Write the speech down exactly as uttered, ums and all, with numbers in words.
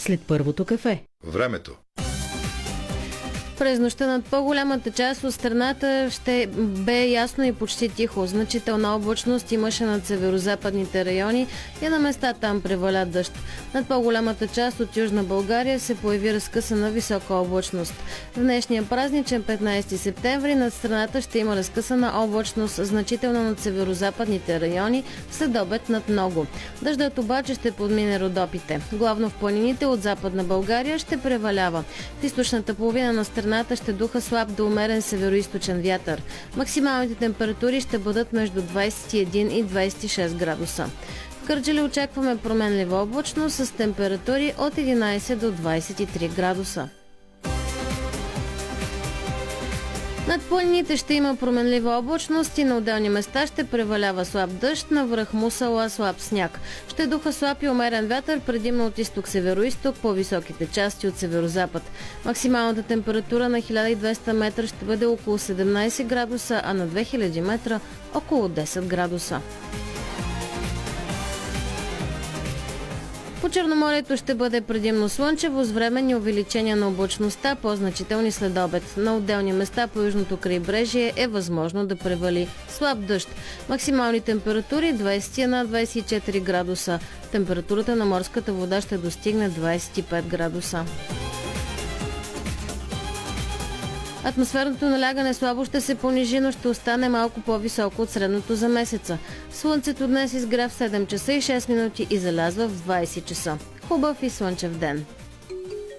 след първото кафе. Времето. През нощта над по-голямата част от страната ще бе ясно и почти тихо. Значителна облачност имаше над северо-западните райони и на места там преваля дъжд. Над по-голямата част от Южна България се появи разкъсана висока облачност. В днешния празничен петнайсети септември над страната ще има разкъсана облачност, значително над северо-западните райони, след обед над много. Дъждът обаче ще подмине Родопите. Главно в планините от Западна България ще превалява. В източната половина на страната ще духа слаб до умерен североизточен вятър. Максималните температури ще бъдат между двайсет и един и двайсет и шест градуса. В Кърджали очакваме променлива облачност с температури от единайсет до двайсет и три градуса. Над планините ще има променлива облачност и на отделни места ще превалява слаб дъжд, на връх Мусала слаб сняг. Ще духа слаб и умерен вятър, предимно от изток-североизток по високите части от северозапад. Максималната температура на хиляда и двеста метра ще бъде около седемнайсет градуса, а на две хиляди метра около десет градуса. По Черноморието ще бъде предимно слънчево с временни увеличения на облачността, по-значителни след обед. На отделни места по южното крайбрежие е възможно да превали слаб дъжд. Максимални температури двайсет и един до двайсет и четири градуса. Температурата на морската вода ще достигне двайсет и пет градуса. Атмосферното налягане слабо ще се понижи, но ще остане малко по-високо от средното за месеца. Слънцето днес изгря в седем часа и шест минути и залязва в двайсет часа. Хубав и слънчев ден!